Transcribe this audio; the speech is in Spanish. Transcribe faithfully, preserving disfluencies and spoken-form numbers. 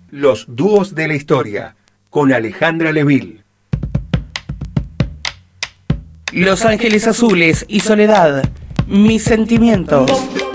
Los dúos de la historia, con Alejandra Leville. Los Ángeles Azules y Soledad, mis sentimientos.